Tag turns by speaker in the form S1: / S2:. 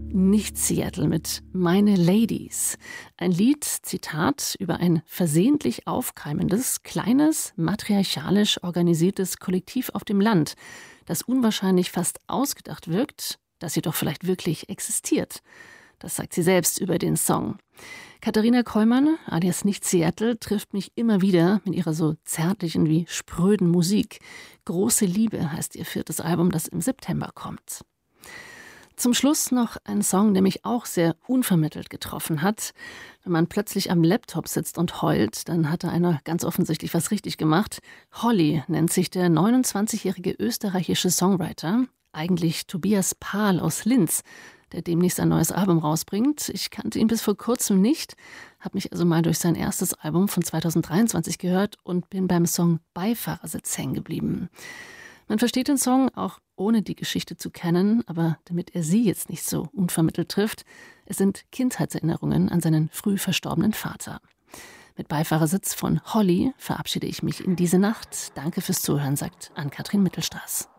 S1: Nicht Seattle mit Meine Ladies. Ein Lied, Zitat, über ein versehentlich aufkeimendes, kleines, matriarchalisch organisiertes Kollektiv auf dem Land, das unwahrscheinlich fast ausgedacht wirkt, das jedoch vielleicht wirklich existiert. Das sagt sie selbst über den Song. Katharina Kollmann, alias Nicht Seattle, trifft mich immer wieder mit ihrer so zärtlichen wie spröden Musik. Große Liebe heißt ihr 4. Album, das im September kommt. Zum Schluss noch ein Song, der mich auch sehr unvermittelt getroffen hat. Wenn man plötzlich am Laptop sitzt und heult, dann hat da einer ganz offensichtlich was richtig gemacht. Holly nennt sich der 29-jährige österreichische Songwriter, eigentlich Tobias Pahl aus Linz, der demnächst ein neues Album rausbringt. Ich kannte ihn bis vor kurzem nicht, habe mich also mal durch sein erstes Album von 2023 gehört und bin beim Song Beifahrersitz hängen geblieben. Man versteht den Song auch ohne die Geschichte zu kennen, aber damit er sie jetzt nicht so unvermittelt trifft, es sind Kindheitserinnerungen an seinen früh verstorbenen Vater. Mit Beifahrersitz von Holly verabschiede ich mich in diese Nacht. Danke fürs Zuhören, sagt Ann-Kathrin Mittelstraß.